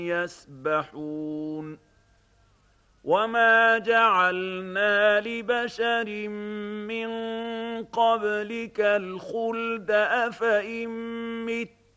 يسبحون وما جعلنا لبشر من قبلك الخلد أفإن مت